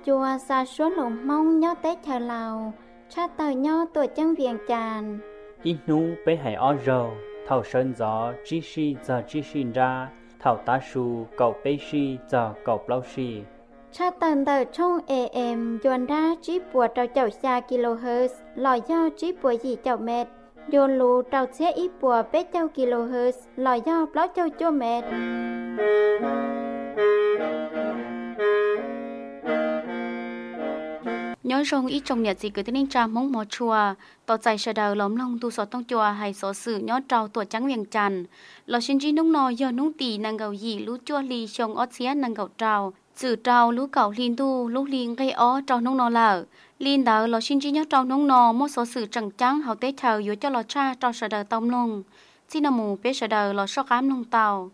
chùa xa số lồng mông nhó tết chờ lào cha tờ nhó tuổi chân viện tràn ít nu bé hải o rầu thầu sơn gió chỉ si giờ chỉ xin ra thầu tá su cậu bé si giờ cậu lâu si cha tần tờ trong AM dồn ra chỉ bùa trâu chậu xa kHz lò do chỉ bùa gì chậu mệt dồn lù trâu xe ít bùa bé chậu kHz lò do blog chậu chua mệt nhớ rong ít trong nhật gì cứ tên cha mong mò chùa tỏใจsợ đầu lom long tu sọ tông chùa hay sọ sự nhớ trâu tuổi trắng viền tràn lò xin chỉ nung nò do nung tì nàng gầu gì lú chua li chồng ót xía nàng gầu trâu chữ trâu lú cậu liên tu lú liên gây ó trâu nung nò lợ liên đỡ lò xin chỉ nhớ trâu nung nò một sọ sự trắng trắng hậu tế thờ yếu cho lò cha trâu sợ đầu tông lông xin nằm mù bé sợ đầu lò sọ cám lông tàu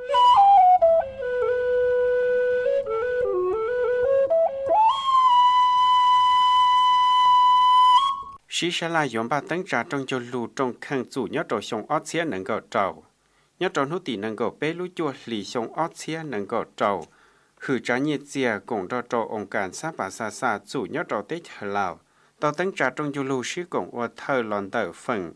sĩ sẽ là dùng ba tấn trà trong cho lù trong khăn chủ nhớ trò sông ót xía nâng gạo trầu nhớ trò nút tỉ nâng gạo bé lú chua lì sông ót xía nâng gạo trầu khử trà nhiệt dìa cùng trò trò ông càn sát bà xa xa chủ nhớ trò tết hờ lào tàu tấn trà trong cho lù sĩ cùng ô thơ lòn tờ phần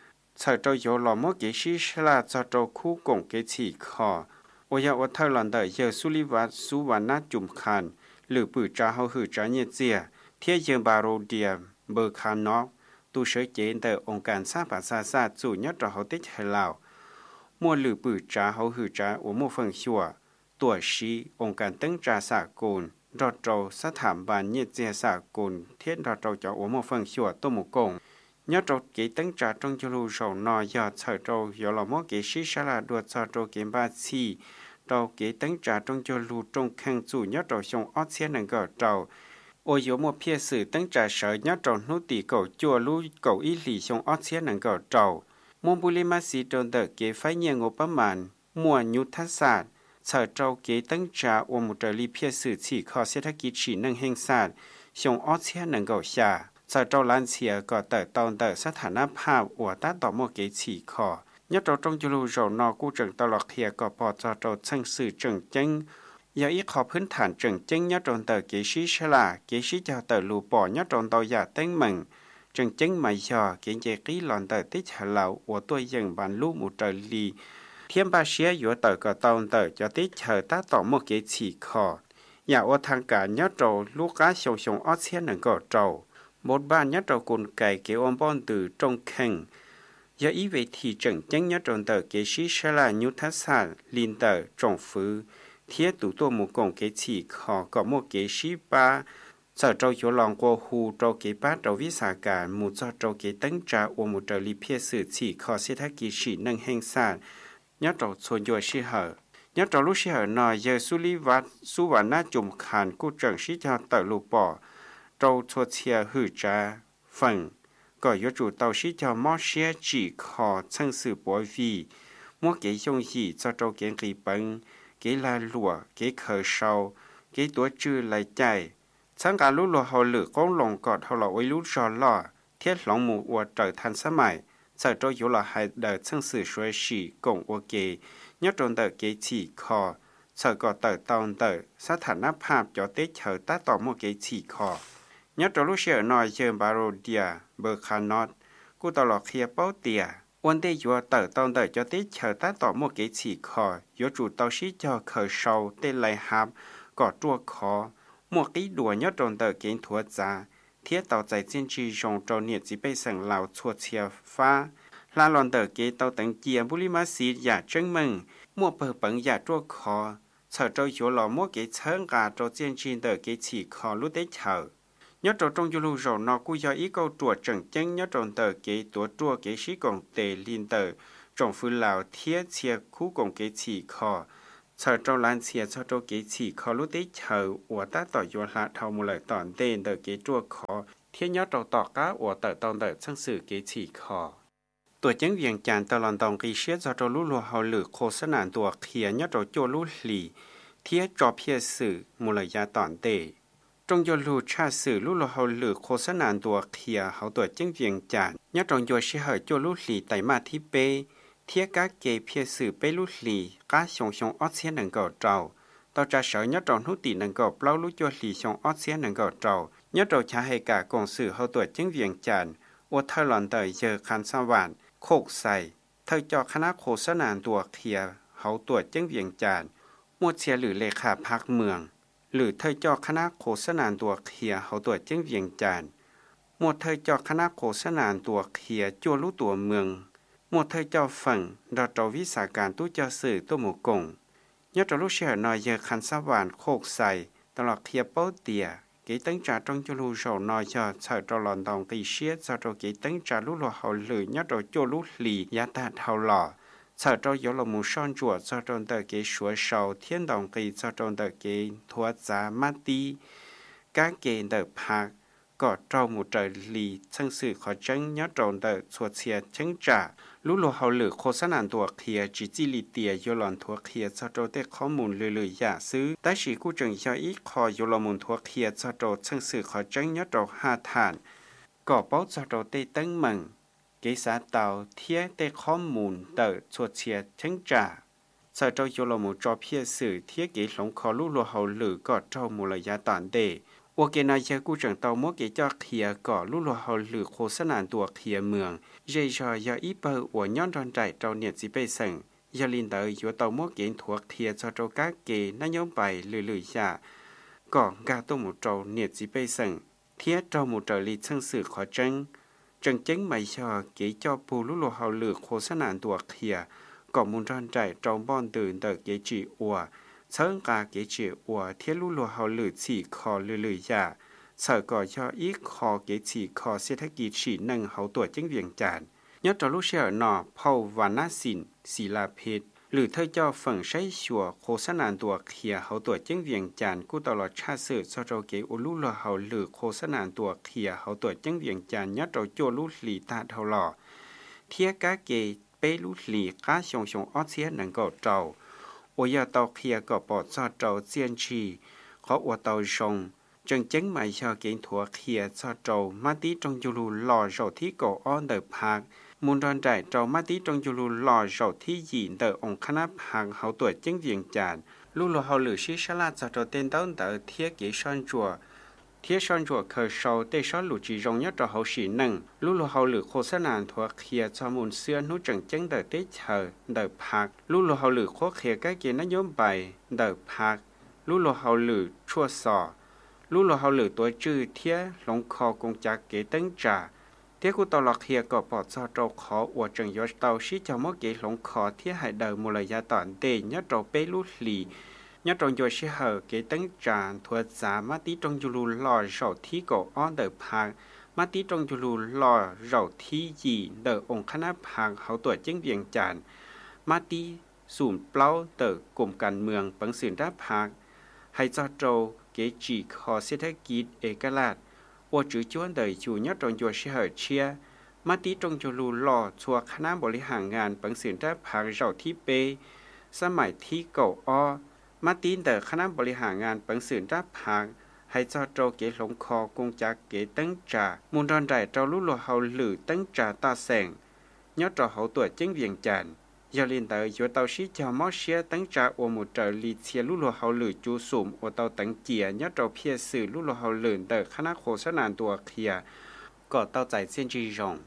sợ trò dỗ lò mốt kế sĩ sẽ là cho trò khu cùng kế chỉ khò ô ya ô thơ lòn tờ giờ su li vát su ván nát chùm khàn lử bự trà hậu khử trà nhiệt dìa thiết dương bà rô địa bờ khăn nó tu sửa chế tờ ông càn sát bà xa xa chủ nhất trò hậu tích hay lào mua lử bự trà hậu hử trà của một phần xua tuổi sĩ ông càn tấn trà xả cồn rọt trầu sát thảm bàn nhiệt dè xả cồn thiết rọt trầu cho của một phần xua tô một cồn nhớ trầu kế tấn trà trong cho lưu sầu nò do sở trầu do lò mốt kế sĩ xa là đuột cho trầu kế ba chi trầu kế tấn trà trong cho lưu trong khăn chủ nhớ trầu xong ót xe nâng gờ trầu ôi yếu một phía sự tấn trà sở nhớ tròn nút tỉ cầu chùa lú cầu ý lì xong ót xế nâng cầu trầu môn bù lì mà xì tròn tờ kế phái nhẹ ngộ bấm màn mùa nhu thát sạt sở trầu kế tấn trà ôm một trở lì phía sự chỉ khó sẽ thắc ký chỉ nâng hình sạt xong ót xế nâng cầu xà sở trầu lan xìa có tờ tòn tờ sát thả nắp hào ủa tát tỏ một kế chỉ khó nhớ trầu trong chùa lú rầu nò cú trừng tàu lọc thìa có bỏ cho trầu chân sự trừng chân do ít khóพื้นฐานจึงจึงnhớ tròn tờ kế sĩ sẽ là kế sĩ cho tờ lù bỏ nhớ tròn tàu giả tên mừngจึงจึงmà do kế chế ký lòn tờ tích hạ lậu của tôi dần bàn lũ một trời lì thiên ba xía giữa tờ cờ tàu tờ cho tích chờ ta tỏ một kế chỉ khó nhà ô thang cả nhớ tròn lũ cá sông sông ót xía nâng cỏ trầu một ban nhớ tròn cồn cày kế ôm bon từ trong khăn do ý về thìจึงจึงnhớ tròn tờ kế sĩ sẽ là nhu thát sản linh tờ trồng phứ thiết tụ tô một cổng kế chỉ khó có một kế sĩ ba sở trâu chỗ lòng qua hù trâu kế bát trâu viết xả cả một do trâu kế tấn trà của một trâu lý phía sự chỉ khó sẽ thác kỳ sĩ nâng hình sản nhớ trâu xuân dùa sĩ hở nhớ trâu lúc sĩ hở nò giờ su lý vát su ván nát chùm khàn cụ trần sĩ cho tờ lục bỏ trâu chua chia hử trà phần có yếu chủ tàu sĩ cho mó xe chỉ khó chân sự bối vì mua kế dùng gì cho trâu kế kỳ bấn kế là lụa, kế khờ sâu, kế tuổi trừ lại chạy. Sáng cả lúc lụa họ lửa con lòng cọt họ là ôi lúc rõ lọ, thiết lòng mù ua trở thành xa mải. Sở trô yếu là hai đời chân sự xuôi xỉ cộng ua kế, nhớ trốn tờ kế chỉ khó. Sở có tờ tàu tờ, sát thả nắp hạp cho tết chờ ta tỏ một kế chỉ khó. Nhớ trốn lúc xe nói dơ bà rô đìa, bờ khá nọt, cô tỏ lọ khía báo tìa.วันเดียวเติร์ตอนเติร์จะติดเชิดตั้งต่อหมวกเกจีคอยจูตอชิจอเคยเศร้าเตไหลหับกอดตัวคอหมวกกีดัวยอดตอนเติร์เกณฑ์ถัวจ่าเทียต่อใจเจนจีจงโจเนียจีไปสั่งเหล่าชัวเชียฟ้าลาลอนเติร์เกตเตาตังเกียบุริมาสีอย่าจึงมึงหมวกเปิดปังอย่าตัวคอเชิดเจ้าอยู่หล่อหมวกเกเชิงกาโจเจนจีเติร์เกจีคอรู้ได้เชิดnhớ trò trong du lưu nó cú do ý câu chùa trần chân nhớ tròn tờ kế tổ chùa kế sĩ còn tề liên tờ trong phương lào thiết chia khu còn kế chỉ khó chờ trong lan chia cho trong kế chỉ khó lúc đấy chờ của ta tỏ vô là thầu một lời tòn tên tờ kế chùa khó thiết nhớ trò tỏ cá của tờ tòn tờ chân sự kế chỉ khóตัวจังเวียงจันทร์ตลอดตองกีเชียจะตัวลู่ลัวเขาหรือโคสนานตัวเขียนยอดตัวจั่วลู่หลีเทียจอเพียสื่อมูลยาตอนเตจงโยลูชาสื่อลู่ลัวเขาหรือโคสนานตัวเขียเขาตัวจังเวียงจันทร์ยอดจงโยเชื่อจั่วลู่หลีไตมาที่เปเทียกาเกเพียสื่อเปลู่หลีกาชงออเซียนหนึ่งเก่าเจ้าตต่อจากเสาญาตรนุตินังก็เปล่ารู้จัวหลีชงออเซียนังก็เจ้าญาตรชาให้กากงสื่อเขาตัวจึงเวียงจันทร์อวดเธอหลอนเตยเจอคันสวรรค์โคกใส่เธอจอคณะโฆษณาตัวเคลียเขาตัวจึงเวียงจันทร์มวดเสียหรือเลขาพักเมืองหรือเธอจอคณะโฆษณาตัวเคลียเขาตัวจึงเวียงจันทร์หมวดเธอจอคณะโฆษณาตัวเคลียจัวรู้ตัวเมืองหมวดเธอจอฝั่งดอจวิสาการตู้เจ้าสื่อตัวหมู่กงยอดรู้เชื่อนอยเยอคันสวรรค์โคกใส่ตลอดเคลียเป้าเตียกี่ตั้งจ่าตรงจุลูโฉนอยเชื่อเฉยตลอดตองตีเชียจะตัวกี่ตั้งจ่าลุหล่อเขาหรือยอดจัวลุหลียาตาเท่าหล่อเฉยตัว有了木上脚จะตรงเตอกี่ชัวเสาเทียนตองกี่จะตรงเตอกี่ทัวจ่ามาตีการเกณฑ์เตอพักก็เจ้าหมู่เจลีช่างสื่อขอจังยอดตรงเตอสวดเสียจังจ่าลุหล่อเขาหรือโฆษณาตัวเคลียจิจิลิเตียยหลอนทัวเคลียจะตรงเตอข้อมูลเลยอยากซื้อแต่สิกูจังยาอีคอยหลอนมูลทัวเคลียจะตรงช่างสื่อขอจังยอดตรงห้าฐานก็เป้าจะตรงเตตั้งมังกิสาเตาเทียเตข้อมูลเตอสวดเสียจังจ่าจะตรงยหลอนมูจอเพียสื่อเทียกิหลงคอลุหล่อเขาหรือก็เจ้ามูลยาตอนเด我给那些古镇到莫给家开个路路好路可是难多开门，热着要一包我娘长在找年纪背生，要领导要到莫给托开着找家给那样白绿下，个家都冇找年纪背生，贴找冇找里城市可真，正经没下给叫布路路好路可是难多开，个冇长在找帮ตื่น的给住我。เชิงกาเกจิวัวเทียลุลัวเขาหรือฉีคอเลยยาเสก่อยออีคอเกจิคอเศรษฐกิจฉีหนึ่งเขาตัวจึงเวียงจานยอดจลุเชียนอเผาวานาสินศิลาเพชรหรือเธอเจ้าฝั่งใช้ชัวโฆษณาตัวเขียเขาตัวจึงเวียงจานกูตลอดชาติสืบสโจเกอุลุลัวเขาหรือโฆษณาตัวเขียเขาตัวจึงเวียงจานยอดโจลุหลีตาเท่าหล่อเทียกาเกเปลุหลีกาชงออเซียนังก็เจ้า我要到开个宝藏找坚持，可我到上正经买下给托开查找马蒂中就路老手ที่ก่อ安的拍，มุนดอนใจ找马蒂中就路老手ที่ยิน的องคณะพังเขาตัวจึงเวียงจาน路路เขาหรือชิชลาจะ找电灯的贴给上桌。เทียชอนจัวเคยโชว์ได้ชอนหลุจีรงยอดเขาสีหนึ่งลุลเขาหรือโฆษณาทัวเคียจอมูลเสื้อนุ่จังจังเดได้เชอเดพักลุลเขาหรือโคเคียใกล้เกณฑ์นโยบายเดพักลุลเขาหรือชั่วสอลุลเขาหรือตัวจื้อเทียหลงคอกงจากเกตั้งจ่าเทียกูตลอดเคียก็ปอดซอโจขออวดจังยอดเตาชิจอมเกหลงคอเทียหายเดมูลยาตอนเตยอดโจเปลุลีnhớ trong giờ sẽ hở cái tấn tràn thuật giá má tí trong du lò rau thí cổ on đờ phang má tí trong du lò rau thí gì đờ ông khán phang hậu tuổi chứng viện tràn má tí sùn plau đờ cùng càn mường bằng sườn đáp phang hay cho trâu cái chỉ khó sẽ thấy kít ê cái lạt ô chữ chuan đời chủ nhớ trong giờ sẽ hở chia má tí trong du lò chùa khán bồi hàng ngàn bằng sườn đáp phang rau thí bêสมัยที่เก่าอ้อมาตีนเดอคณะบริหารงานปังสื่นรับผางให้เจ้าโจเกหลงคอกงจากเกตั้งจ่ามุนดอนใดเจ้าลุลเขาหรือตั้งจ่าตาแสงยอดเจ้าเขาตัวจึงเวียงจันยาลินเดออยู่เตาชิจามอเชียตั้งจ่าอวมุเจอลีเชียลุลเขาหรือจูสุ่มอเตาตั้งเจียยอดเจ้าเพียสื่อลุลเขาหรือเดอคณะโฆษณาตัวเคลียก็เตาใจเส้นจีจง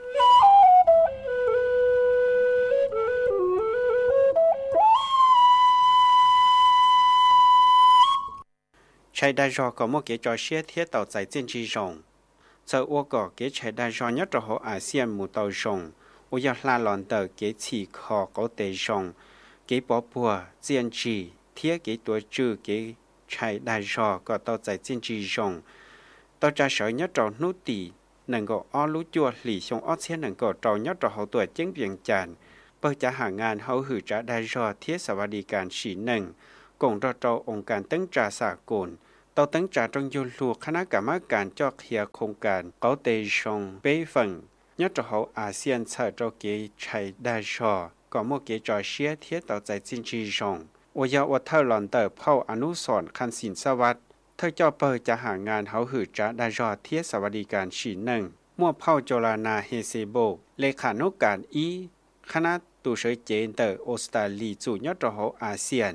ใช้ได้รอก็มั่วเกจอเชียเทียต่อใจเจนจีรงเจออ้วก็เกใช้ได้รอยัดรออาเซียนหมู่ต่อรงอุยลาหลอนเตอเกฉีคอเกาเตรงเกปอปัวเจียนจีเทียเกตัวจื้อเกใช้ได้รอก็ต่อใจเจนจีรงต่อจากเสยยัดรอนุตีนั่งก็อ้อรู้จัวหลี่ชงอ้อเชียนั่งก็จอยัดรอเขาตัวเจ้งเวียงจันเปิดจะหางานเขาหือจะได้รอเทียสวัสดิการสีหนึ่งกงรอจอองค์การตั้งจ่าสากลต่อตั้งจ่าจงยุลูคณะกรรมการเจาะเขียโครงการเกาเตชงเป้ฝังยอดเขาอาเซียนเชิดเจ้าเกชัยได้ชอก็โมเกจอเชียเทียต่อใจจินจีชงอวยวัฒเทอร์ลอนเตอร์เผ่าอนุสรคันสินสวัสดิ์เธอเจ้าเปิดจะหางานเขาหือจะได้รอเทียสวัสดิการฉีหนึ่งมั่วเผ่าโจลานาเฮเซโบเลขานุการอีคณะตูเฉยเจนเตอร์ออสตาลีจูยอดเขาอาเซียน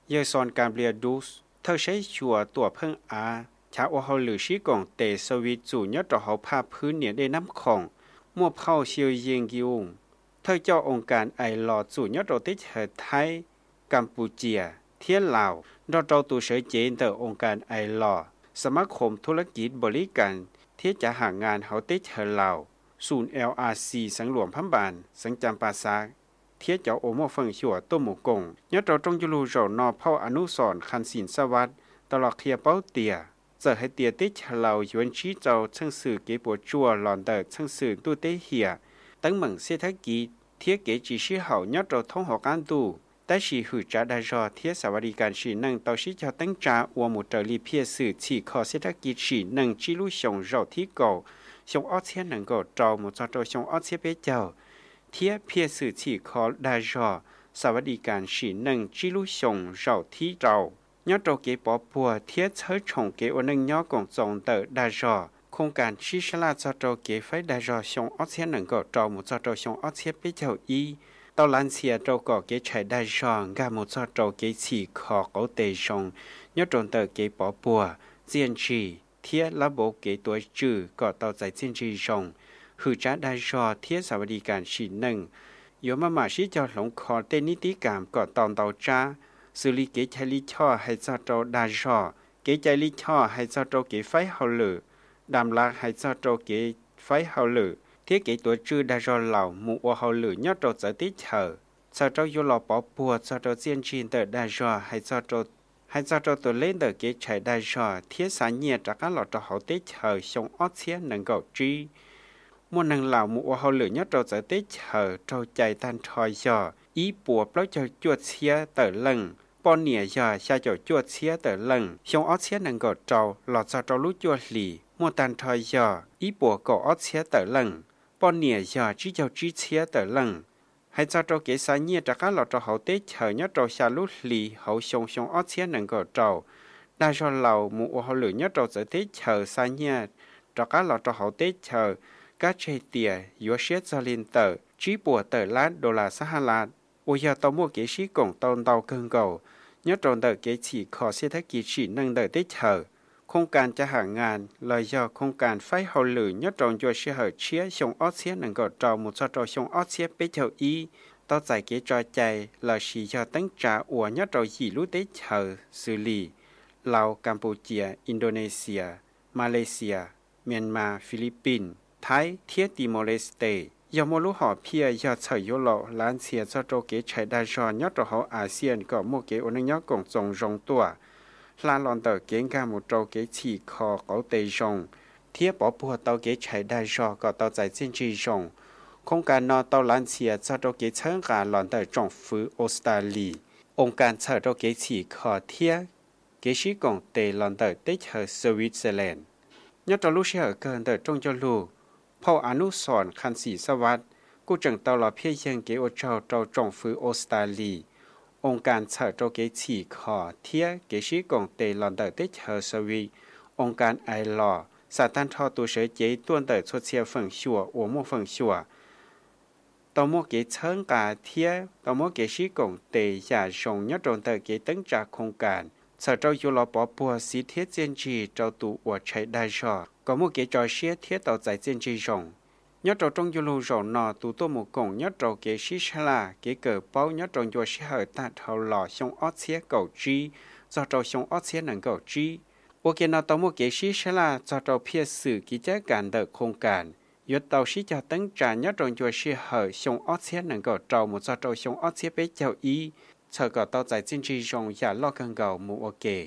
ยซอนการเบียดูสเธอใช้ชัวตัวเพิ่งอาชาว่าเขาหรือชี้กงเตสวิจูยอดเขาภาพพื้นเนี่ยได้น้ำของมั่วเผาเชียวเยียงกิวเธอเจ้าองค์การไอหลอดจูยอดติเฉยไทยกัมพูเจียเทียนลาวดอเจ้าตัวเฉยเจนเตอองค์การไอหลอสมาคมธุรกิจบริการเทียจะหางานเขาติเฉยลาวศูนย์ LRC สังหลวงพัมบานสังจำปาซาเทียเจ้าโอโมเฟิงชัวต้มหมูกงยอดเราจงจุลูโจนอเผาอนุสรคันสินสวัสดิ์ตลอดเคียเป้าเตียจะให้เตียติเฉลาหยวนชี้เจ้าช่างสื่อเก็บปวดจัวหลอนเตอช่างสื่อตู้เตเหียตั้งเหมืองเศรษฐกิจเทียเกจีชื่อเห่ายอดเราท่องหอการตู้แต่ชีหือจะได้รอเทียสวัสดิการชีนั่งต่อชี้เจ้าตั้งจ่าอวมุตรีเพียสื่อฉีคอเศรษฐกิจชีนั่งจิลุชงเราที่เก่าชงอ้อเทียนั่งก็เจ้ามุจโตชงอ้อเทียเปเจ้าเทียเพียสื่อฉีคอได้รอสวัสดิการชีนั่งจิลุชงเราที่เจ้ายอดเราเก็บปอปัวเทียเชิดชงเก็บวันนึงยอดกงจงเตอได้รอโครงการชิชลาจอดเก็บไฟได้รอชงอ้อเทียนั่งก็เจ้ามุจโตชงอ้อเทียเปเจ้าอีตอนหลังเสียเราก็เก็บใช้ได้รองกามุจโตเก็บฉีคอเขาเตชงยอดจงเตอเก็บปอปัวเจียนชีเทียระบบเก็บตัวจื่อก็ต่อใจเจียนชีชงหือจะได้รอเทียสวัสดิการชีนั่งโยมมาชิเจ้าหลงคอเตนิติกรรมก็ตอนเตาจ้าสุริเกจลิช่อให้เจ้าโตได้รอเกจลิช่อให้เจ้าโตเก็บไฟเฮาเลยดำลักให้เจ้าโตเก็บไฟเฮาเลยเทียเก็บตัวจื่อได้รอเหล่าหมู่เฮาเลยยอดโตจะติดเฉอเจ้าโตยุหล่อปอปัวเจ้าโตเจียนจีนเตอได้รอให้เจ้าโตตัวเล่นเตอเกจใช้ได้รอเทียสายเนียจากการหล่อโตเขาติดเฉอชงอ้อเชียหนังเก่าจีมวนนังเหล่าหมู่เฮาเลยยอดโตจะติดเฉอโตใจตันทอยยออีปัวเปล่าจะจวดเชียเตอเลิงปอนเนี่ยยาชาเจ้าจวดเชียเตอเลิงชงอ้อเชียนังก็เจ้าหลอดจะเจ้ารู้จวดหลีมัวตันทอยยาอีปัวก็อ้อเชียเตอเลิงปอนเนี่ยยาจีเจ้าจีเชียเตอเลิงให้เจ้าเจ้าเกษาเนียจากการหลอดเจ้าเขาเตะเฉยเนี่ยเจ้าชาลุหลีเขาชงอ้อเชียนังก็เจ้าได้ชนเหล่าหมู่เขาเหลือเนี่ยเจ้าจะเตะเฉยสาเนี่ยจากการหลอดเจ้าเขาเตะเฉยก็เฉยเตียยัวเชียจาลินเตอจีปัวเตอล้านดอลลาร์สหรัฐโอยาตอมัวเกชีกงตอนเตาเกิงเก่าnhớ tròn đợi kế chỉ khó sẽ thấy kỳ chỉ nâng đợi tích hở không can cho hàng ngàn lời do không can phải hậu lử nhớ tròn cho sẽ hở chia xong ót xé nâng gọt trò một cho trò xong ót xé bế chậu y tao giải kế trò chạy là chỉ cho tấn trả ủa nhớ trò gì lúc tích hở xử lý Lào, Campuchia, Indonesia, Malaysia, Myanmar, Philippines, Thái, Thiết Timor-Lesteยามรู้หอเพียยาเฉยโยโลล้านเสียจะโตเกใช้ได้ชอนยอดเขาอาเซียนก็โมเกอนึงยอดกงจงจงตัวลานลอนเตอเก่งกามุโตเกฉีคอเขาเตยงเทียบปอปัวเตาเกใช้ได้ชอก็เตาใจเส้นจีจงโครงการนอเตาล้านเสียจะโตเกเชิงการลอนเตอจงฟื้อออสเตรเลียองค์การเฉยโตเกฉีคอเทียเกชิกงเตลอนเตอเตเชอสวิตเซอร์แลนด์ยอดรู้เชื่อเกินเตอจงจะรู้พออนุสรคันสีสวัสดิ์กูจังตลอดเพียงเกอเจ้าเจ้าจงฟื้อออสเตรเลียองค์การเฉยโตเกฉีคอเทียเกชิกงเตลอนเตอเตเชอสวีองค์การไอหล่อสาตันทอตัวเฉยเจต้วนเตอชดเชียเฟิงชัวอวโมเฟิงชัวตอโมเกเชิงกาเทียตอโมเกชิกงเตยาชงยอดจงเตอเกตั้งจากโครงการเฉยเจ้าอยู่รอปอปัวสีเทียเจนจีเจ้าตัวอวดใช้ได้ชอก็โมเกจอเชียเทียต่อใจเจนจีชงnhớ trâu trong du lưu rổ nọ tụ tô một cổng nhớ trâu kế xí xa la kế cờ bao nhớ trâu dùa xí hở ta thầu lò xong ót xía cầu chi do trâu xong ót xía nâng cầu chi ô kê nọ tàu một kế xí xa la do trâu phía xử ký chế cản đợi khung cản yếu tàu xí cho tấn trả nhớ trâu dùa xí hở xong ót xía nâng cầu trâu một do trâu xong ót xía bế chào ý chờ cờ tàu giải chân chi rồng giả lo cân cầu mù ô kê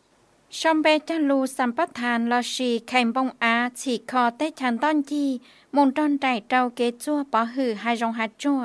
Trong bê cha lù xăm bắt thàn lo xì kèm bông á chỉ khó tết chán tôn chi môn tròn trải trâu kế chua bỏ hử hai rong hạt chua.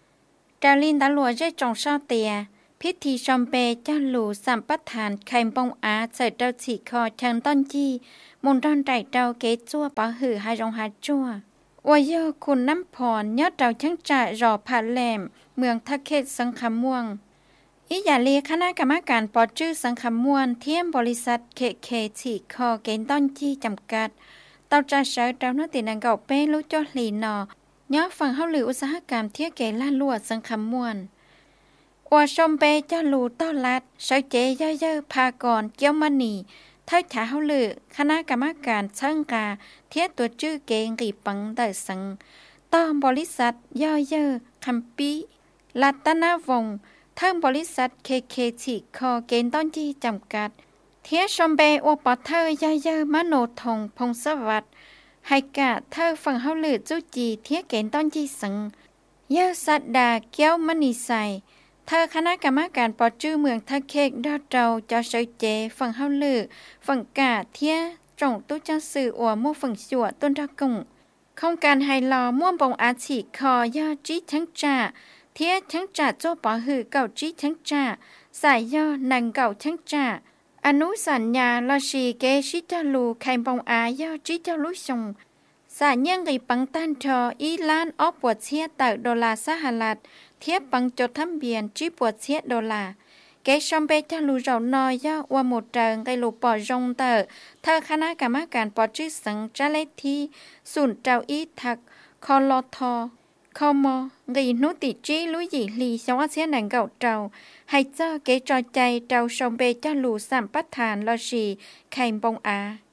Trà linh đã lùa dây trồng sao tìa, phít thì trong bê cha lù xăm bắt thàn kèm bông á sợi trâu chỉ khó chán tôn chi môn tròn trải trâu kế chua bỏ hử hai rong hạt chua. Ôi dơ khôn nắm phòn nhớ trâu chẳng trả rò phá lèm mường thác khết sân khám muông. อีอย่าเลียคณะกรรมการปอจื้อสังคมวลเทียมบริษัทเคฉีคอเกณฑ์ต้นจี้จำกัดเตาจ่าเสือเจ้าหน้าที่นังเก่าเป้รู้จอหลีนอย่อฝั่งเฮาหรืออุตสาหกรรมเทียเกล้าลวดสังคมวลว่าชมเปเจ้าลูต้อลัดเสาเจเยอะๆพากรเกี้ยวมันนีเท่าฉาเฮาลือคณะกรรมการเชิงกาเทียตัวชื่อเกงกีปังได้สังต้อมบริษัทเยอะๆคัมปีรัตนวงศ์เทิงบริษัทเคทีคอเกณฑ์ต้นที่จำกัดเทียชมเบอปอเธอเยอะๆมโนทงพงศวัตรให้กะเธอฟังเฮาลือจู้จีเทียเกณฑ์ต้นที่สังเยอะสัตดาเกี้ยวมณีใสเธอคณะกรรมการปอจื้อเมืองทะเคกดอเจ้าเจ้าเสยเจฝั่งเฮาลือฝั่งกาเทียจงตู้จังสื่ออัวมู่ฝั่งชั่วต้นทะกุงโครงการไฮลอม่วงปงอาชีคอยอจีทั้งจ่าเทียทั้งจ่าโจปอหือเก่าจีทั้งจ่าสายย่อนังเก่าทั้งจ่าอนุสัญญาลอชีเกชิตาลูไข่ปงอายอจีเจ้าลุชงสายยังกีปังตันทออีล้านออปวดเชียต่ดอลลาร์สหรัฐเทียบปังจดทำเบียนจีปวดเชียดอลลาร์เกชอมเปจาลูเรานอยย่อว่าหมดเริงไกลูปอจงเตอเธอคณะกรรมการปอจื้อสังจะเลทีศูนย์เจ้าอีทักคอลอทอคอมอกีนุติจีลุยหยีลีชงอาเซียนหนังเก่าเจ้าให้เจ้าเกจอยใจเจ้าชอมเปจาลูสามปัฏฐานลอชีไข่ปงอา